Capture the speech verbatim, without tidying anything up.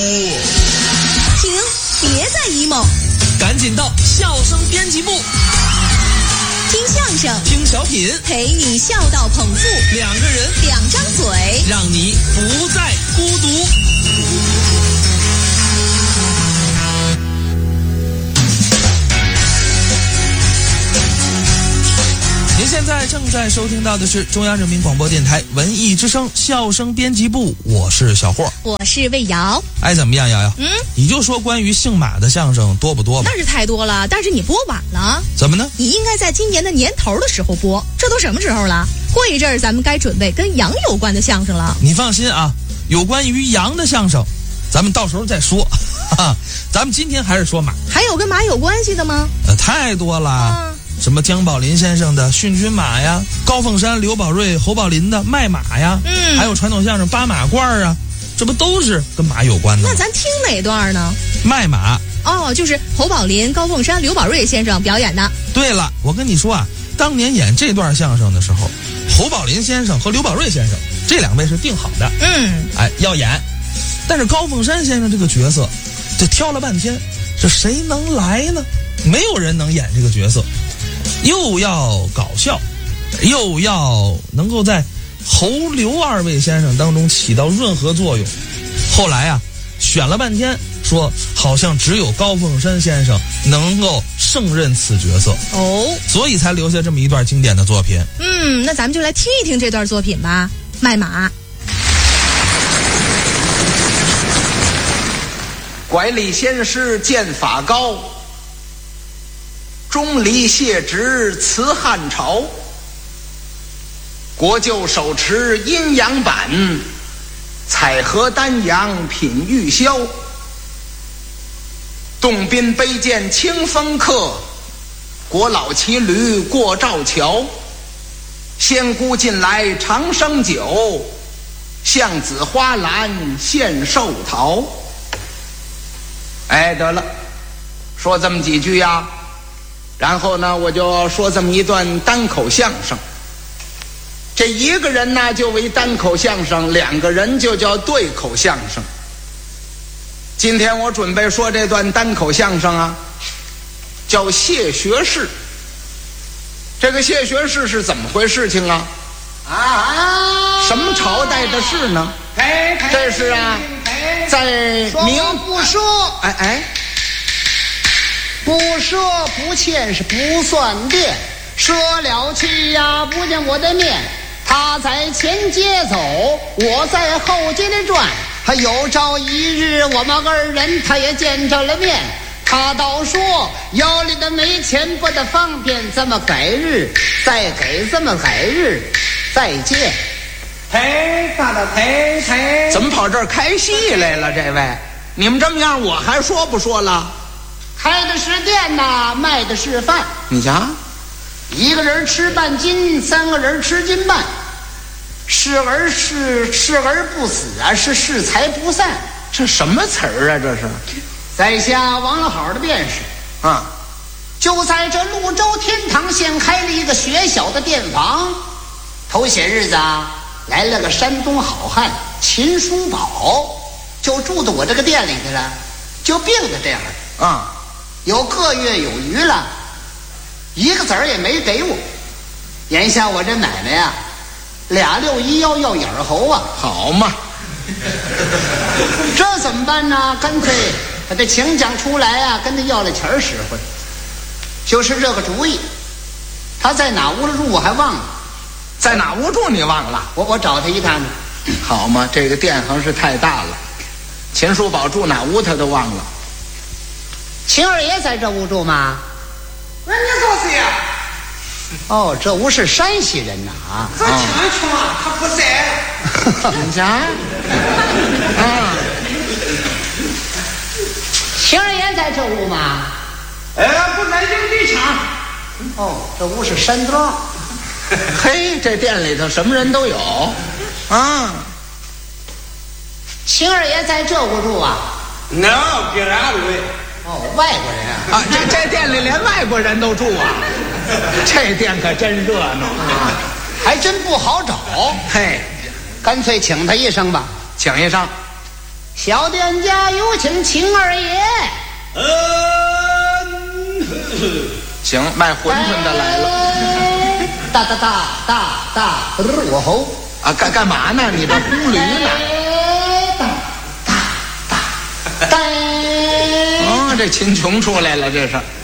停，别再 emo， 赶紧到笑声编辑部， 听相声， 听小品， 陪你笑到捧腹， 两个人， 两张嘴， 让你不再孤独。您现在正在收听到的是中央人民广播电台文艺之声笑声编辑部，我是小霍， 我是魏瑶。 哎，怎么样，瑶瑶？嗯，你就说关于姓马的相声多不多吧？ 那是太多了，但是你播晚了。 怎么呢？ 你应该在今年的年头的时候播，这都什么时候了？过一阵儿咱们该准备跟羊有关的相声了。 你放心啊，有关于羊的相声，咱们到时候再说。哈哈，咱们今天还是说马。 还有跟马有关系的吗？ 呃，太多了。嗯，什么姜宝林先生的驯军马呀，高凤山刘宝瑞侯宝林的卖马呀，嗯，还有传统相声八马褂啊，这不都是跟马有关的吗？ 那咱听哪段呢？ 卖马。 哦，就是侯宝林、高凤山、刘宝瑞先生表演的。 对了，我跟你说啊，当年演这段相声的时候，侯宝林先生和刘宝瑞先生这两位是定好的，嗯，哎，要演。但是高凤山先生这个角色，这挑了半天，这谁能来呢？没有人能演这个角色。又要搞笑，又要能够在侯刘二位先生当中起到润和作用。后来啊，选了半天，说好像只有高凤山先生能够胜任此角色哦，所以才留下这么一段经典的作品。 嗯，那咱们就来听一听这段作品吧。卖马。 拐李先师剑法高，钟离谢职辞汉朝，国舅手持阴阳板，采荷丹阳品玉箫，洞宾杯剑清风客，国老骑驴过赵桥，仙姑近来长生酒，向子花篮献寿桃。哎，得了，说这么几句呀，然后呢，我就说这么一段单口相声。这一个人呢就为单口相声，两个人就叫对口相声。今天我准备说这段单口相声啊，叫谢学士。这个谢学士是怎么回事情啊？啊，什么朝代的事呢？这是啊，在明不说， 哎哎， 不说不欠是不算电，说了气呀不见我的面，他在前街走，我在后街里转，还有朝一日我们二人他也见着了面，他倒说腰里的没钱不得方便，这么改日再给，这么改日再见。 嘿，大大嘿嘿，怎么跑这儿开戏来了？这位，你们这么样，我还说不说了？ 开的是店呐，卖的是饭。 你瞧， 一个人吃半斤，三个人吃斤半。视而是视而不死啊，是视财不散。 这什么词儿啊？这是， 在下王老好的便是啊。 就在这潞州天堂县开了一个学小的店房，头些日子啊。来了个山东好汉秦叔宝，就住到我这个店里去了，就病在这样啊，有个月有余了，一个子儿也没给我。眼下我这买卖呀，俩六一腰要眼猴啊， 好嘛， 这怎么办呢？干脆把这请将出来啊，跟他要了钱使唤，就是这个主意。他在哪屋住我还忘了。 在哪屋住你忘了？ 我我找他一趟。 好嘛，这个店行是太大了，秦叔宝住哪屋他都忘了。 秦二爷在这屋住吗？ 那你说谁呀？ 哦，这屋是山西人呐啊！ 这秦琼啊，他不在了。 你瞧， 啊，秦二爷在这屋吗？ 哎，不在营地场。 哦，这屋是山庄。 嘿，这店里头什么人都有啊。 秦二爷在这屋住啊？ 那别哪位？ 哦，外国人啊！ 啊，这这店里连外国人都住啊，这店可真热闹啊， 还真不好找。 嘿， 干脆请他一声吧。 请一声。 小店家有请秦二爷。 嗯， 行，卖馄饨的来了。 哒哒哒哒哒，我吼啊，干干嘛呢？你这轰驴呢？ 哒哒哒哒。 哦，这秦琼出来了，这是。